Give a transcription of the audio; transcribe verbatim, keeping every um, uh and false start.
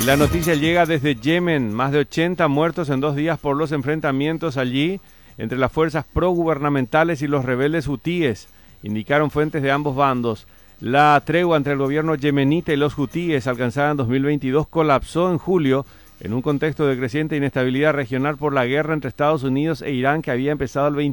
Y la noticia llega desde Yemen, más de ochenta muertos en dos días por los enfrentamientos allí entre las fuerzas progubernamentales y los rebeldes hutíes, indicaron fuentes de ambos bandos. La tregua entre el gobierno yemenita y los hutíes alcanzada en dos mil veintidós colapsó en julio en un contexto de creciente inestabilidad regional por la guerra entre Estados Unidos e Irán que había empezado el